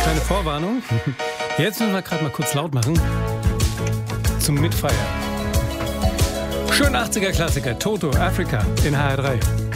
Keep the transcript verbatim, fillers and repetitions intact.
Kleine Vorwarnung. Jetzt müssen wir gerade mal kurz laut machen. Zum Mitfeiern. Schön achtziger Klassiker. Toto, Africa in H R drei.